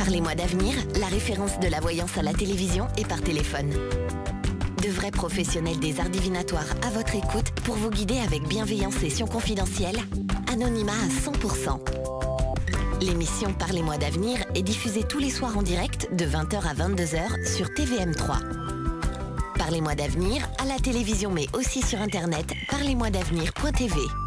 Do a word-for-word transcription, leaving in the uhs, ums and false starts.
Parlez-moi d'avenir, la référence de la voyance à la télévision et par téléphone. De vrais professionnels des arts divinatoires à votre écoute pour vous guider avec bienveillance et session confidentielle. Anonymat à cent pour cent. L'émission Parlez-moi d'avenir est diffusée tous les soirs en direct de vingt heures à vingt-deux heures sur T V M trois. Parlez-moi d'avenir à la télévision mais aussi sur internet parlez moi d'avenir point t v.